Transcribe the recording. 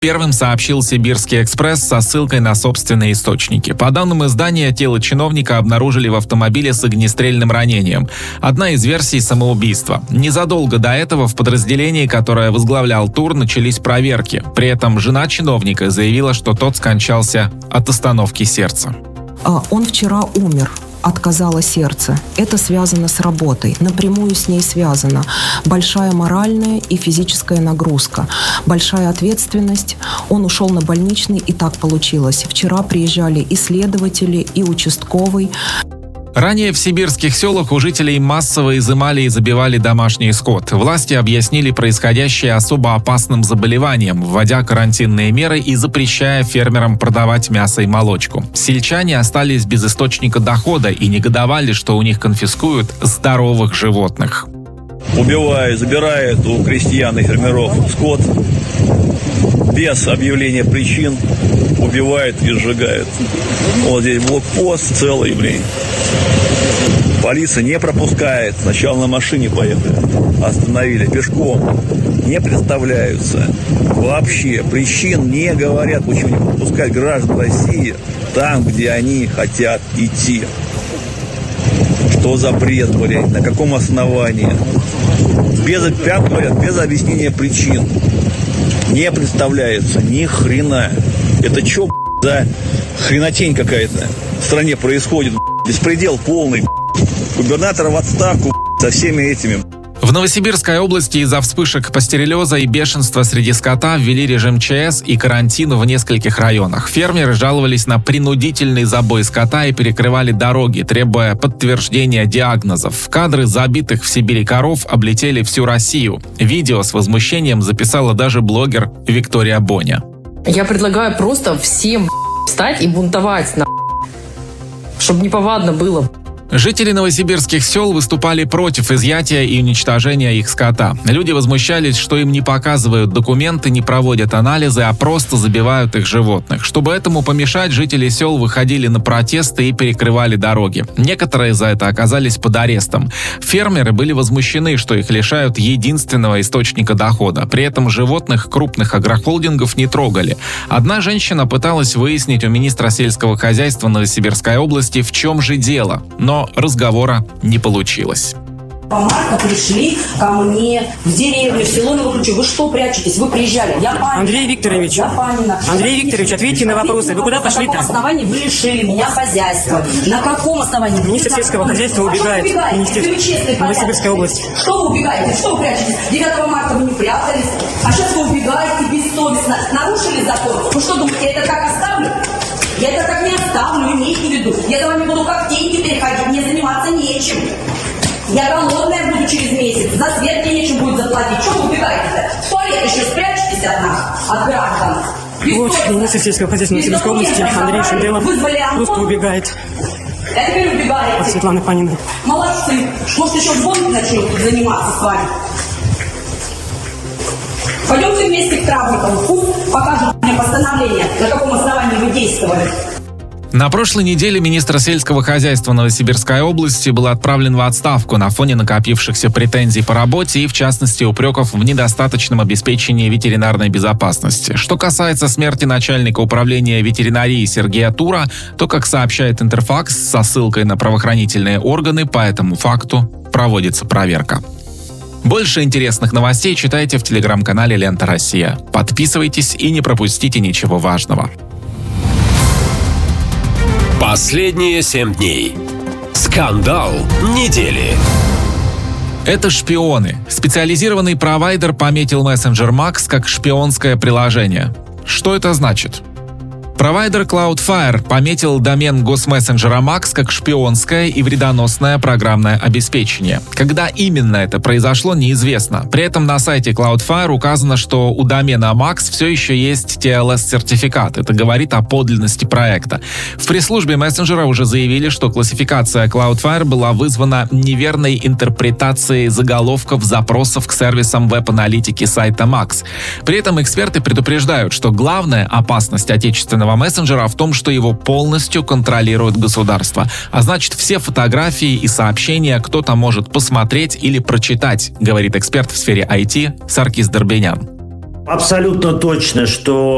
Первым сообщил «Сибирский экспресс» со ссылкой на собственные источники. По данным издания, тело чиновника обнаружили в автомобиле с огнестрельным ранением. Одна из версий – самоубийства. Незадолго до этого в подразделении, которое возглавлял Тур, начались проверки. При этом жена чиновника заявила, что тот скончался от остановки сердца. Он вчера умер. Отказало сердце. Это связано с работой. Напрямую с ней связано. Большая моральная и физическая нагрузка. Большая ответственность. Он ушел на больничный, и так получилось. Вчера приезжали и следователи, и участковый. Ранее в сибирских селах у жителей массово изымали и забивали домашний скот. Власти объяснили происходящее особо опасным заболеванием, вводя карантинные меры и запрещая фермерам продавать мясо и молочку. Сельчане остались без источника дохода и негодовали, что у них конфискуют здоровых животных. Убивают, забирают у крестьян и фермеров скот без объявления причин, убивают и сжигают. Вот здесь блокпост целый, Полиция не пропускает. Сначала на машине поехали, остановили, пешком. Не представляются. Вообще причин не говорят, почему не пропускать граждан России там, где они хотят идти. Что за бред, на каком основании? Без объяснения причин. Не представляется ни хрена. Это что, за хренотень какая-то в стране происходит? Беспредел полный. Губернатор в отставку со всеми этими. В Новосибирской области из-за вспышек пастереллеза и бешенства среди скота ввели режим ЧС и карантин в нескольких районах. Фермеры жаловались на принудительный забой скота и перекрывали дороги, требуя подтверждения диагнозов. Кадры забитых в Сибири коров облетели всю Россию. Видео с возмущением записала даже блогер Виктория Боня. Я предлагаю просто всем встать и бунтовать, чтобы неповадно было. Жители новосибирских сел выступали против изъятия и уничтожения их скота. Люди возмущались, что им не показывают документы, не проводят анализы, а просто забивают их животных. Чтобы этому помешать, жители сел выходили на протесты и перекрывали дороги. Некоторые за это оказались под арестом. Фермеры были возмущены, что их лишают единственного источника дохода. При этом животных крупных агрохолдингов не трогали. Одна женщина пыталась выяснить у министра сельского хозяйства Новосибирской области, в чем же дело, но разговора не получилось. По марта пришли ко мне в деревню, в село Новокручево. Вы что прячетесь? Вы приезжали. Я Панина. Андрей Викторович, Андрей Викторович, ответьте на вопросы. Вы куда пошли-то? На каком основании вы лишили меня хозяйства? На каком основании? Министр сельского хозяйства убегает. Министерство Новосибирской области. Что вы убегаете? Что вы прячетесь? 9 марта вы не прятались, а сейчас вы убегаете бессовестно. Нарушили закон? Вы что думаете, я это так оставлю? Я это так не оставлю, имейте в виду. Я за вами буду как деньги переходить, мне заниматься нечем. Я голодная буду через месяц, за свет мне нечем будет заплатить. Что вы убегаете-то? В туалет еще спрячетесь от нас, от граждан. Вот, министр сельского хозяйства Новосибирской области Андрей Шенделов просто убегает. Я теперь убегаете. От Светланы Паниной. Молодцы. Может, еще в гонке начнем заниматься с вами. Пойдемте вместе к травникам. Пусть покажут мне постановление, на каком основании вы действовали. На прошлой неделе министр сельского хозяйства Новосибирской области был отправлен в отставку на фоне накопившихся претензий по работе и, в частности, упреков в недостаточном обеспечении ветеринарной безопасности. Что касается смерти начальника управления ветеринарии Сергея Тура, то, как сообщает Интерфакс со ссылкой на правоохранительные органы, по этому факту проводится проверка. Больше интересных новостей читайте в телеграм-канале «Лента Россия». Подписывайтесь и не пропустите ничего важного. Последние 7 дней. Скандал недели. Это шпионы. Специализированный провайдер пометил мессенджер Max как шпионское приложение. Что это значит? Провайдер Cloudflare пометил домен госмессенджера Max как шпионское и вредоносное программное обеспечение. Когда именно это произошло, неизвестно. При этом на сайте Cloudflare указано, что у домена Max все еще есть TLS-сертификат. Это говорит о подлинности проекта. В пресс-службе мессенджера уже заявили, что классификация Cloudflare была вызвана неверной интерпретацией заголовков запросов к сервисам веб-аналитики сайта Max. При этом эксперты предупреждают, что главная опасность отечественного мессенджера в том, что его полностью контролирует государство. А значит, все фотографии и сообщения кто-то может посмотреть или прочитать, говорит эксперт в сфере IT Саркис Дорбенян. Абсолютно точно, что